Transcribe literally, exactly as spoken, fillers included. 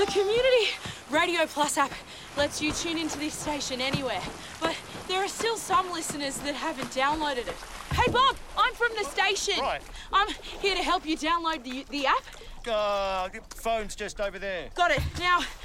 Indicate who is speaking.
Speaker 1: The Community Radio Plus app lets you tune into this station anywhere, but there are still some listeners that haven't downloaded it. Hey, Bob, I'm from the station.
Speaker 2: Right.
Speaker 1: I'm here to help you download the, the app.
Speaker 2: Uh, the phone's just over there.
Speaker 1: Got it. Now,